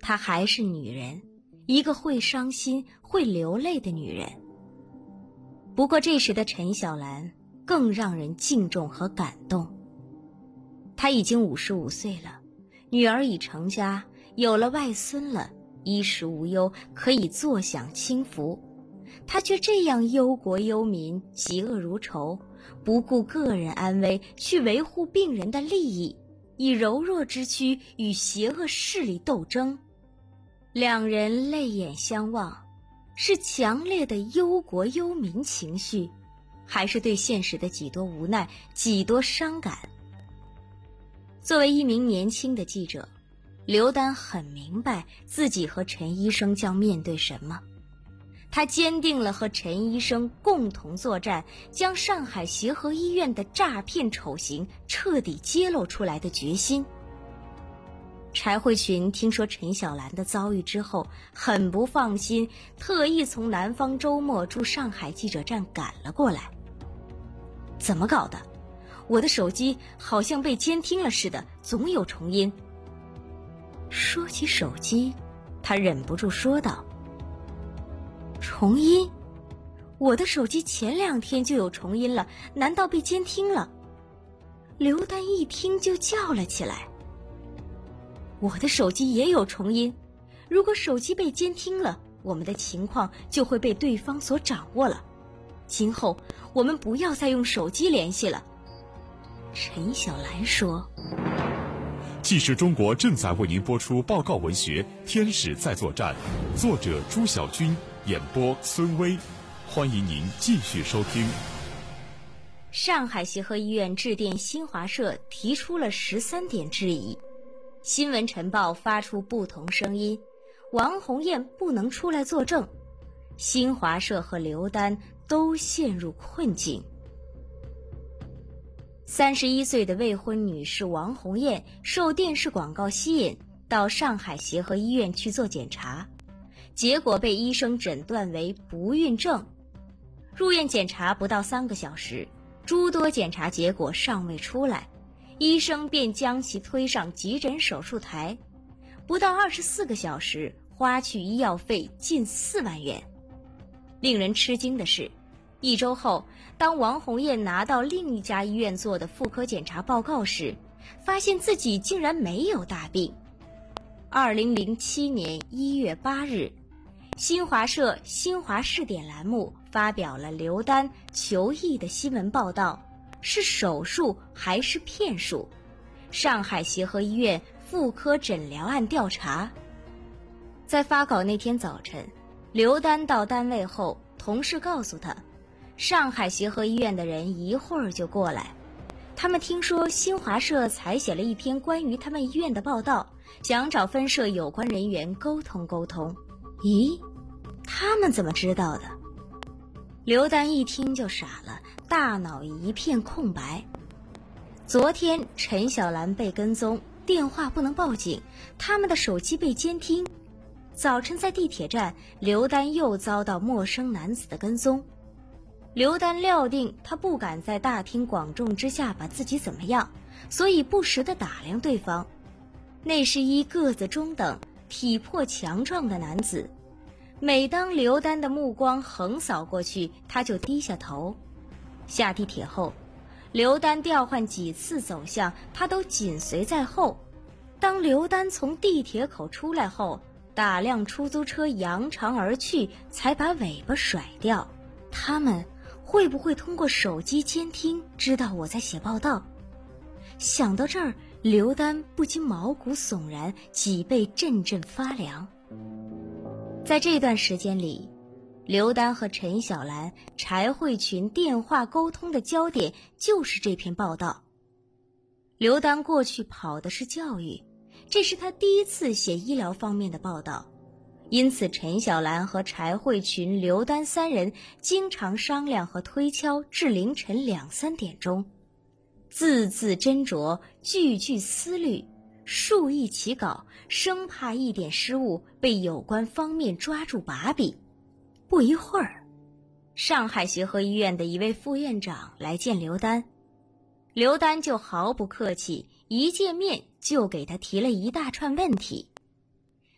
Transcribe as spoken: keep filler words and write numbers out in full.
她还是女人，一个会伤心、会流泪的女人。不过这时的陈小兰更让人敬重和感动。她已经五十五岁了，女儿已成家，有了外孙了，衣食无忧，可以坐享清福。她却这样忧国忧民，嫉恶如仇，不顾个人安危，去维护病人的利益，以柔弱之躯与邪恶势力斗争。两人泪眼相望，是强烈的忧国忧民情绪，还是对现实的几多无奈，几多伤感？作为一名年轻的记者，刘丹很明白自己和陈医生将面对什么。他坚定了和陈医生共同作战，将上海协和医院的诈骗丑行彻底揭露出来的决心。柴慧群听说陈小兰的遭遇之后，很不放心，特意从南方周末驻上海记者站赶了过来。怎么搞的？我的手机好像被监听了似的，总有重音。说起手机，他忍不住说道：重音？我的手机前两天就有重音了，难道被监听了？刘丹一听就叫了起来。我的手机也有重音，如果手机被监听了，我们的情况就会被对方所掌握了。今后我们不要再用手机联系了。陈小兰说。 既是中国正在为您播出报告文学《天使在作战》，作者朱晓军，演播孙威，欢迎您继续收听。 上海协和医院致电新华社，提出了十三点质疑。新闻晨报发出不同声音，王红艳不能出来作证，新华社和刘丹都陷入困境。三十一岁的未婚女士王红艳受电视广告吸引，到上海协和医院去做检查，结果被医生诊断为不孕症。入院检查不到三个小时，诸多检查结果尚未出来，医生便将其推上急诊手术台。不到二十四个小时，花去医药费近四万元。令人吃惊的是，一周后，当王红艳拿到另一家医院做的妇科检查报告时，发现自己竟然没有大病。二零零七年一月八日，新华社新华视点栏目发表了刘丹求医的新闻报道，是手术还是骗术？上海协和医院妇科诊疗案调查。在发稿那天早晨，刘丹到单位后，同事告诉他，上海协和医院的人一会儿就过来。他们听说新华社采写了一篇关于他们医院的报道，想找分社有关人员沟通沟通。咦，他们怎么知道的？刘丹一听就傻了，大脑一片空白。昨天陈小兰被跟踪，电话不能报警，他们的手机被监听。早晨在地铁站，刘丹又遭到陌生男子的跟踪。刘丹料定他不敢在大庭广众之下把自己怎么样，所以不时地打量对方。那是一个子中等、体魄强壮的男子。每当刘丹的目光横扫过去，他就低下头。下地铁后，刘丹调换几次走向，他都紧随在后。当刘丹从地铁口出来后，打辆出租车扬长而去，才把尾巴甩掉。他们会不会通过手机监听知道我在写报道？想到这儿，刘丹不禁毛骨悚然，脊背阵阵发凉。在这段时间里，刘丹和陈小兰、柴慧群电话沟通的焦点就是这篇报道。刘丹过去跑的是教育，这是他第一次写医疗方面的报道，因此陈小兰和柴慧群、刘丹三人经常商量和推敲至凌晨两三点钟，字字斟酌，句句思虑，数易起稿，生怕一点失误被有关方面抓住把柄。不一会儿，上海协和医院的一位副院长来见刘丹，刘丹就毫不客气，一见面就给他提了一大串问题。